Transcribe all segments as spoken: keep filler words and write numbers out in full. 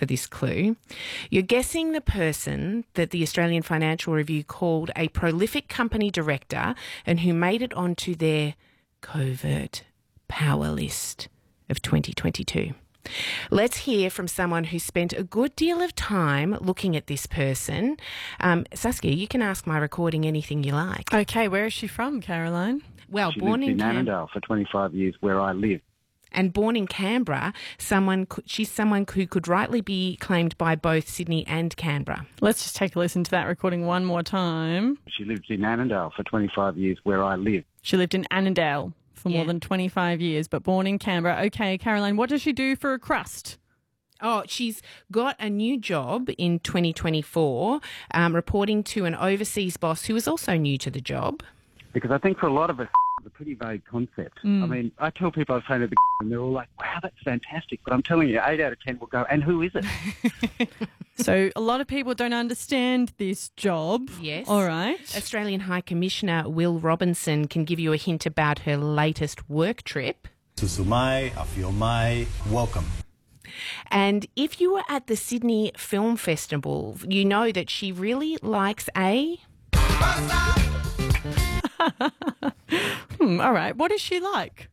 for this clue. You're guessing the person that the Australian Financial Review called a prolific company director and who made it onto their covert power list of twenty twenty-two. Let's hear from someone who spent a good deal of time looking at this person. Um, Saskia, you can ask my recording anything you like. Okay, where is she from, Caroline? Well, She born lived in in Cam- Annandale for twenty-five years, where I live. and born in Canberra, someone could, she's someone who could rightly be claimed by both Sydney and Canberra. Let's just take a listen to that recording one more time. She lived in Annandale for twenty-five years, where I live. She lived in Annandale for Yeah. more than twenty-five years, but born in Canberra. Okay, Caroline, what does she do for a crust? Oh, she's got a new job in twenty twenty-four, um, reporting to an overseas boss who is also new to the job. Because I think for a lot of us, it's a pretty vague concept. Mm. I mean, I tell people I've trained at the and they're all like, wow, that's fantastic. But I'm telling you, eight out of ten will go, and who is it? So a lot of people don't understand this job. Yes. All right. Australian High Commissioner Will Robinson can give you a hint about her latest work trip. Susumai, Afiomai, welcome. And if you were at the Sydney Film Festival, you know that she really likes a... Hmm, all right. What is she like?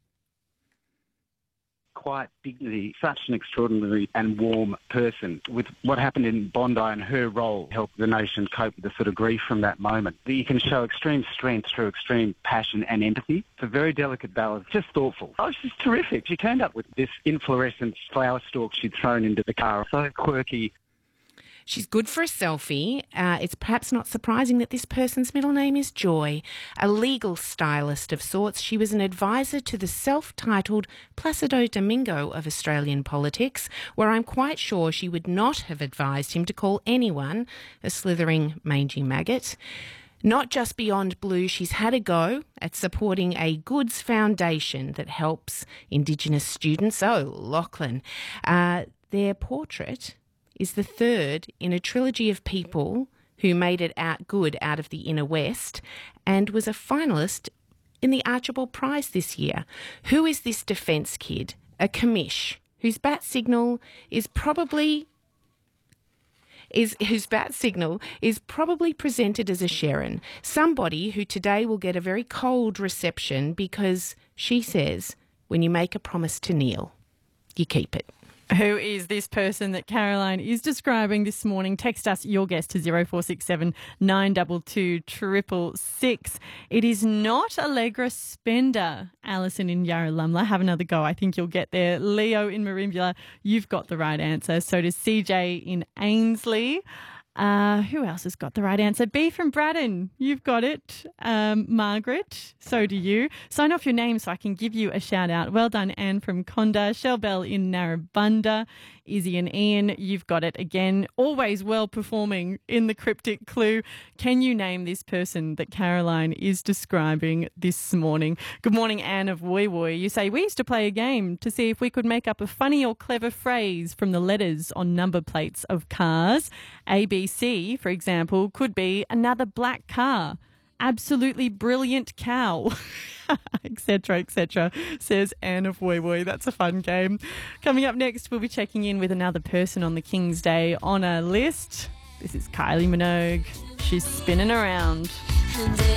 Quite dignity, such an extraordinary and warm person. With what happened in Bondi and her role helped the nation cope with the sort of grief from that moment. You can show extreme strength through extreme passion and empathy. It's a very delicate balance, just thoughtful. Oh, she's terrific. She turned up with this inflorescent flower stalk she'd thrown into the car. So quirky. She's good for a selfie. Uh, it's perhaps not surprising that this person's middle name is Joy, a legal stylist of sorts. She was an advisor to the self-titled Placido Domingo of Australian politics, where I'm quite sure she would not have advised him to call anyone a slithering, mangy maggot. Not just beyond blue, she's had a go at supporting a goods foundation that helps Indigenous students. Oh, Lachlan. Uh, their portrait is the third in a trilogy of people who made it out good out of the inner west and was a finalist in the Archibald Prize this year. Who is this defence kid? A commish whose bat signal is probably is whose bat signal is probably presented as a Sharon, somebody who today will get a very cold reception because she says, when you make a promise to kneel, you keep it. Who is this person that Caroline is describing this morning? Text us your guess to zero four six seven nine two two triple six. It is not Allegra Spender. Alison in Yarralumla, have another go. I think you'll get there. Leo in Merimbula, you've got the right answer. So does C J in Ainsley. Uh, who else has got the right answer? B from Braddon, you've got it. Um, Margaret, so do you. Sign off your name so I can give you a shout out. Well done, Anne from Conda. Shell Bell in Narrabunda. Izzy and Ian, you've got it again. Always well performing in the cryptic clue. Can you name this person that Caroline is describing this morning? Good morning, Anne of Woy Woy. You say, we used to play a game to see if we could make up a funny or clever phrase from the letters on number plates of cars. A B C, for example, could be another black car. Absolutely brilliant cow, et cetera, et cetera, says Anne of Woy Woy. That's a fun game. Coming up next, we'll be checking in with another person on the King's Day honour list. This is Kylie Minogue. She's spinning around.